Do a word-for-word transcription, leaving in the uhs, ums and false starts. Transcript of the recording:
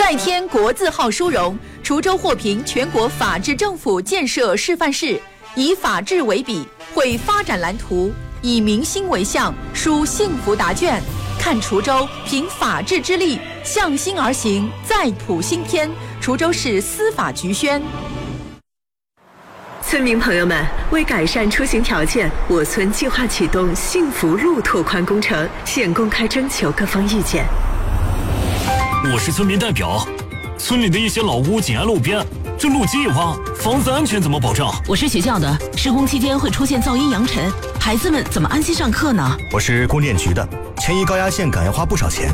再添国字号殊荣，滁州获评全国法治政府建设示范市，以法治为笔，绘发展蓝图，以民心为向，书幸福答卷。看滁州凭法治之力，向心而行，再谱新篇。滁州市司法局宣。 村民朋友们，为改善出行条件，我村计划启动幸福路拓宽工程，现公开征求各方意见。 我是村民代表，村里的一些老屋紧挨路边，这路基一挖，房子安全怎么保障？ 我是学校的，施工期间会出现噪音扬尘，孩子们怎么安心上课呢？ 我是供电局的，迁移高压线杆要花不少钱，